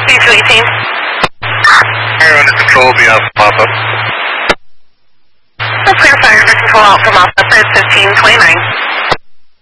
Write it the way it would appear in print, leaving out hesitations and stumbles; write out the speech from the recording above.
218. Fire under control, be off Papa. Let's clear fire under control out from Alpha, Fred 1529.